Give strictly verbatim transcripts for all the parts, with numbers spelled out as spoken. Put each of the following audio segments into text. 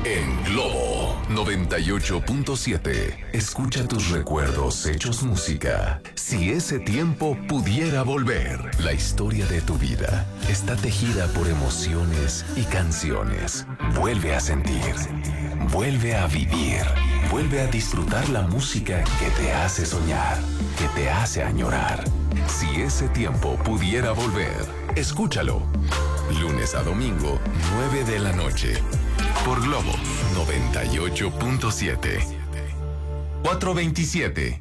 En Globo noventa y ocho punto siete, escucha tus recuerdos hechos música. Si ese tiempo pudiera volver, la historia de tu vida está tejida por emociones y canciones. Vuelve a sentir, vuelve a vivir, vuelve a disfrutar la música que te hace soñar, que te hace añorar. Si ese tiempo pudiera volver, escúchalo. Lunes a domingo, nueve de la noche. Por Globo noventa y ocho punto siete. cuatrocientos veintisiete.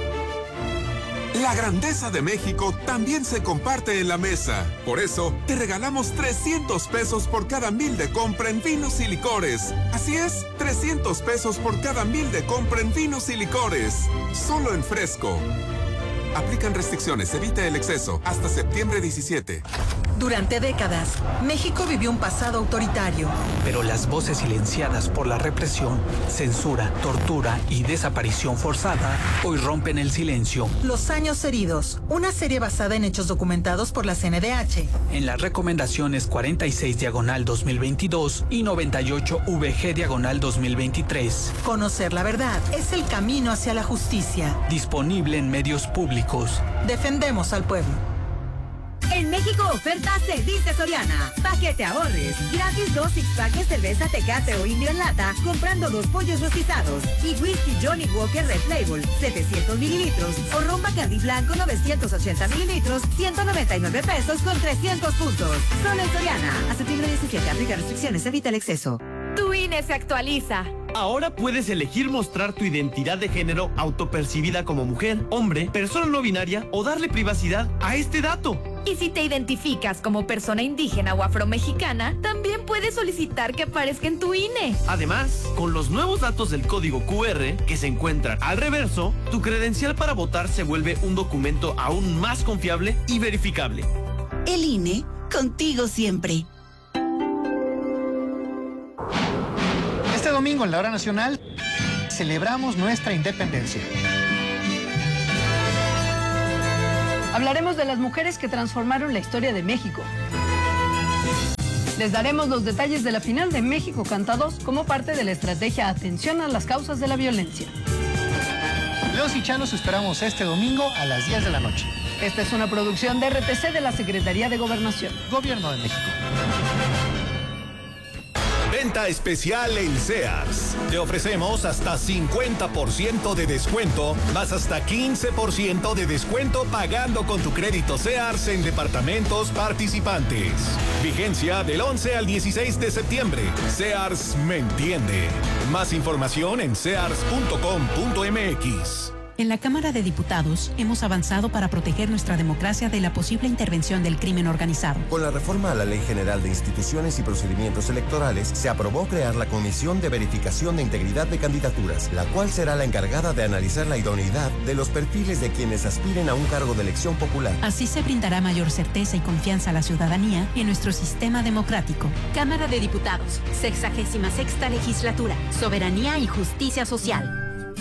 La grandeza de México también se comparte en la mesa. Por eso, te regalamos trescientos pesos por cada mil de compra en vinos y licores. Así es, trescientos pesos por cada mil de compra en vinos y licores. Solo en Fresco. Aplican restricciones, evita el exceso. Hasta septiembre diecisiete. Durante décadas, México vivió un pasado autoritario. Pero las voces silenciadas por la represión, censura, tortura y desaparición forzada hoy rompen el silencio. Los años heridos, una serie basada en hechos documentados por la C N D H. En las recomendaciones cuarenta y seis diagonal dos mil veintidós y noventa y ocho V G diagonal dos mil veintitrés. Conocer la verdad es el camino hacia la justicia. Disponible en medios públicos. Defendemos al pueblo. En México, oferta se dice Soriana. Pa' que te ahorres. Gratis dos six pack de cerveza Tecate o Indio en lata comprando dos pollos rostizados. Y whisky Johnny Walker Red Label, setecientos mililitros. O ron Bacardi Blanco novecientos ochenta mililitros, ciento noventa y nueve pesos con trescientos puntos. Solo en Soriana. A septiembre diecisiete, aplica restricciones, evita el exceso. Tu I N E se actualiza. Ahora puedes elegir mostrar tu identidad de género autopercibida como mujer, hombre, persona no binaria o darle privacidad a este dato. Y si te identificas como persona indígena o afromexicana, también puedes solicitar que aparezca en tu I N E. Además, con los nuevos datos del código Q R que se encuentran al reverso, tu credencial para votar se vuelve un documento aún más confiable y verificable. El I N E, contigo siempre. Este domingo en la Hora Nacional celebramos nuestra independencia. Hablaremos de las mujeres que transformaron la historia de México. Les daremos los detalles de la final de México Canta dos como parte de la estrategia Atención a las causas de la violencia. Los y Chalos esperamos este domingo a las diez de la noche. Esta es una producción de R T C de la Secretaría de Gobernación. Gobierno de México. Venta especial en Sears. Te ofrecemos hasta cincuenta por ciento de descuento, más hasta quince por ciento de descuento pagando con tu crédito Sears en departamentos participantes. Vigencia del once al dieciséis de septiembre. Sears me entiende. Más información en sears punto com punto m x. En la Cámara de Diputados hemos avanzado para proteger nuestra democracia de la posible intervención del crimen organizado. Con la reforma a la Ley General de Instituciones y Procedimientos Electorales, se aprobó crear la Comisión de Verificación de Integridad de Candidaturas, la cual será la encargada de analizar la idoneidad de los perfiles de quienes aspiren a un cargo de elección popular. Así se brindará mayor certeza y confianza a la ciudadanía en nuestro sistema democrático. Cámara de Diputados, sexagésima sexta legislatura, soberanía y justicia social.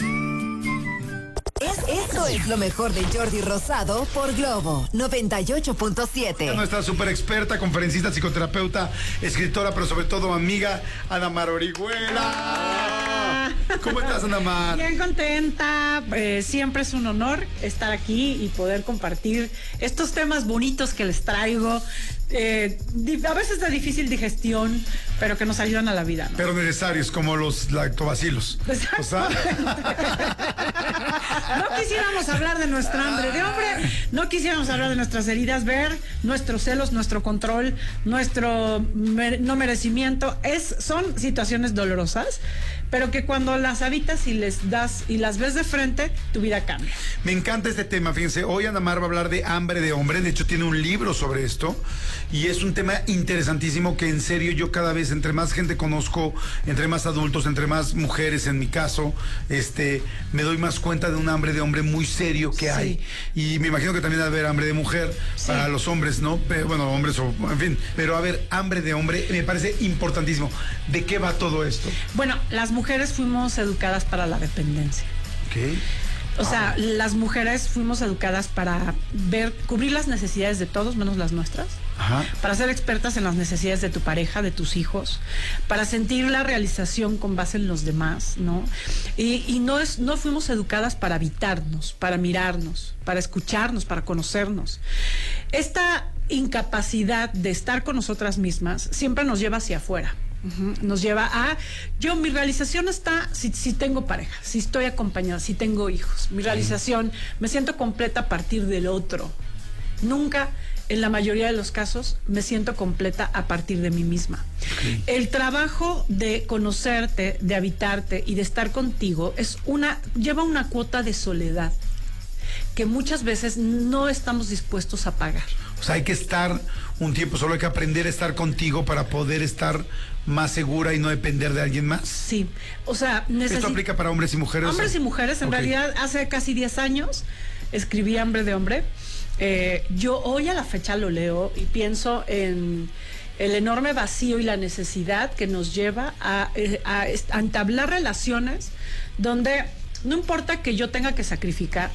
Esto es lo mejor de Jordi Rosado por Globo noventa y ocho punto siete. Nuestra super experta, conferencista, psicoterapeuta, escritora, pero sobre todo amiga, Ana Mar Orihuela. ¿Cómo estás, Ana Mar? Bien contenta. Eh, siempre es un honor estar aquí y poder compartir estos temas bonitos que les traigo. Eh, a veces de difícil digestión, pero que nos ayudan a la vida, ¿no? Pero necesarios, como los lactobacilos. O sea... No quisiéramos hablar de nuestra hambre de hombre, no quisiéramos hablar de nuestras heridas, ver nuestros celos, nuestro control, nuestro mer- no merecimiento. Es, son situaciones dolorosas, pero que cuando las habitas y les das y las ves de frente, tu vida cambia. Me encanta este tema, fíjense, hoy Ana Mar va a hablar de hambre de hombre, de hecho tiene un libro sobre esto, y es un tema interesantísimo que en serio yo cada vez, entre más gente conozco, entre más adultos, entre más mujeres en mi caso, este, me doy más cuenta de un hambre de hombre muy serio que hay. Sí. Y me imagino que también debe haber hambre de mujer, sí, para los hombres, ¿no? Pero, bueno, hombres o, en fin, pero a ver, hambre de hombre me parece importantísimo. ¿De qué va todo esto? Bueno, las mujeres fuimos educadas para la dependencia. ¿Qué? O sea, ah. las mujeres fuimos educadas para ver, cubrir las necesidades de todos, menos las nuestras. Ajá. Para ser expertas en las necesidades de tu pareja, de tus hijos, para sentir la realización con base en los demás, ¿no? Y, y no, es, no fuimos educadas para habitarnos, para mirarnos, para escucharnos, para conocernos. Esta incapacidad de estar con nosotras mismas siempre nos lleva hacia afuera. Uh-huh. Nos lleva a, yo, mi realización está si, si tengo pareja, si estoy acompañada, si tengo hijos. Mi realización, me siento completa a partir del otro. Nunca, en la mayoría de los casos, me siento completa a partir de mí misma. Okay. El trabajo de conocerte, de habitarte y de estar contigo es una, lleva una cuota de soledad que muchas veces no estamos dispuestos a pagar. O sea, hay que estar un tiempo, solo hay que aprender a estar contigo para poder estar más segura y no depender de alguien más. Sí, o sea, necesito... ¿Esto aplica para hombres y mujeres? Hombres y mujeres, en okay. realidad, hace casi diez años escribí Hambre de Hombre. Eh, yo hoy a la fecha lo leo y pienso en el enorme vacío y la necesidad que nos lleva a, a, a entablar relaciones donde no importa que yo tenga que sacrificar,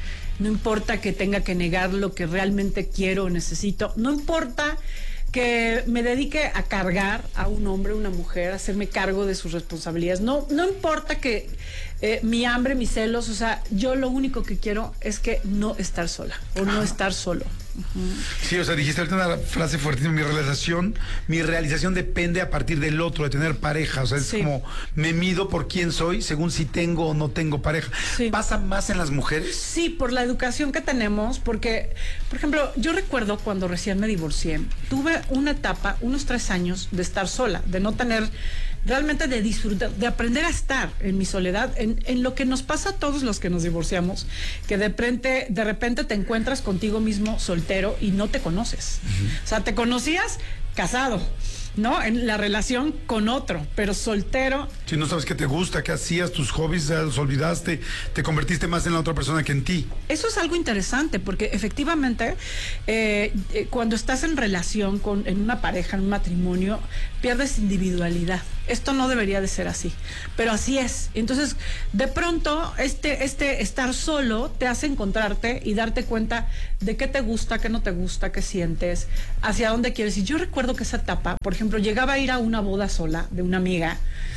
no importa que tenga que negar lo que realmente quiero o necesito, no importa que me dedique a cargar a un hombre, una mujer, a hacerme cargo de sus responsabilidades. No, no importa que eh, mi hambre, mis celos, o sea, yo lo único que quiero es que no estar sola o no estar solo. Uh-huh. Sí, o sea, dijiste ahorita una frase fuertísima, mi realización, mi realización depende a partir del otro, de tener pareja, o sea, es sí. como me mido por quién soy según si tengo o no tengo pareja. Sí. ¿Pasa más en las mujeres? Sí, por la educación que tenemos, porque, por ejemplo, yo recuerdo cuando recién me divorcié, tuve una etapa, unos tres años de estar sola, de no tener, realmente de disfrutar, de aprender a estar en mi soledad, en, en lo que nos pasa a todos los que nos divorciamos, que de repente, de repente te encuentras contigo mismo soltero y no te conoces. Uh-huh. O sea, te conocías casado, ¿no? En la relación con otro, pero soltero. Si no sabes qué te gusta, qué hacías, tus hobbies, ya los olvidaste, te convertiste más en la otra persona que en ti. Eso es algo interesante, porque efectivamente, eh, eh, cuando estás en relación con, en una pareja, en un matrimonio, pierdes individualidad. Esto no debería de ser así, pero así es. Entonces, de pronto, este, este estar solo te hace encontrarte y darte cuenta de qué te gusta, qué no te gusta, qué sientes, hacia dónde quieres. Y yo recuerdo que esa etapa, por ejemplo, llegaba a ir a una boda sola de una amiga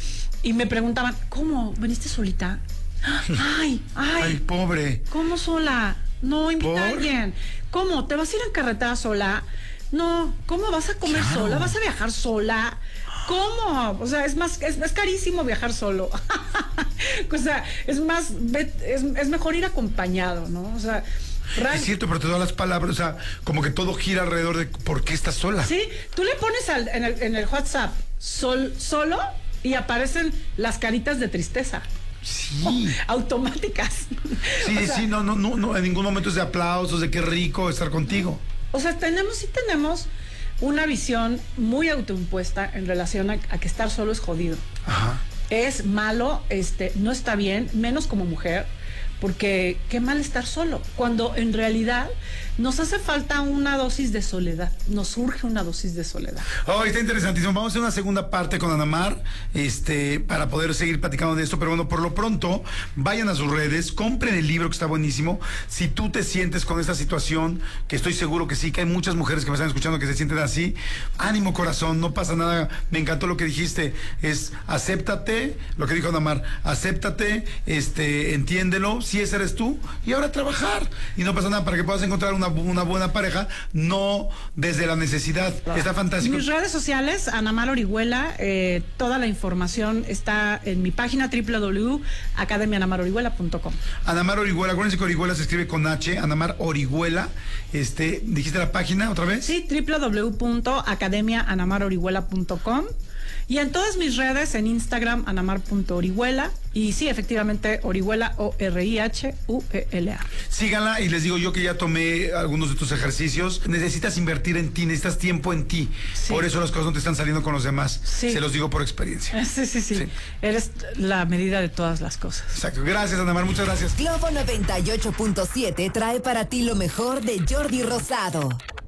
y me preguntaban, ¿cómo? ¿Veniste solita? Ay, ay. Ay, pobre. ¿Cómo sola? No, invita ¿Por? a alguien. ¿Cómo? ¿Te vas a ir en carretera sola? No. ¿Cómo vas a comer claro. sola? ¿Vas a viajar sola? ¿Cómo? O sea, es más, es, es carísimo viajar solo. O sea, es más, es, es mejor ir acompañado, ¿no? O sea, es cierto, pero te doy las palabras, o sea, como que todo gira alrededor de por qué estás sola. Sí, tú le pones al, en, el, en el WhatsApp sol, solo y aparecen las caritas de tristeza. Sí. Oh, automáticas. Sí, o sea, sí, no, no, no, no, en ningún momento es de aplausos, de qué rico estar contigo. O sea, tenemos, sí tenemos una visión muy autoimpuesta en relación a, a que estar solo es jodido. Ajá. Es malo, este, no está bien, menos como mujer, porque qué mal estar solo, cuando en realidad nos hace falta una dosis de soledad, nos surge una dosis de soledad. Oh, está interesantísimo. Vamos a hacer una segunda parte con Ana Mar, este, para poder seguir platicando de esto, pero bueno, por lo pronto, vayan a sus redes, compren el libro que está buenísimo. Si tú te sientes con esta situación, que estoy seguro que sí, que hay muchas mujeres que me están escuchando que se sienten así, ánimo corazón, no pasa nada. Me encantó lo que dijiste, es acéptate, lo que dijo Ana Mar, acéptate, este, entiéndelo, si ese eres tú, y ahora trabajar, y no pasa nada para que puedas encontrar una, una buena pareja, no desde la necesidad. Claro. Está fantástico. Mis redes sociales, Ana Mar Orihuela, eh, toda la información está en mi página doble u doble u doble u punto academia ana mar orihuela punto com. Ana Mar Orihuela, acuérdense que Orihuela se escribe con H, Ana Mar Orihuela, este, ¿dijiste la página otra vez? Sí, doble u doble u doble u punto academia ana mar orihuela punto com. Y en todas mis redes, en Instagram, anamar punto orihuela. Y sí, efectivamente, Orihuela, O R I H U E L A. Síganla y les digo yo que ya tomé algunos de tus ejercicios. Necesitas invertir en ti, necesitas tiempo en ti. Sí. Por eso las cosas no te están saliendo con los demás. Sí. Se los digo por experiencia. Sí, sí, sí, sí. Eres la medida de todas las cosas. Exacto. Gracias, Ana Mar, muchas gracias. Globo noventa y ocho punto siete trae para ti lo mejor de Jordi Rosado.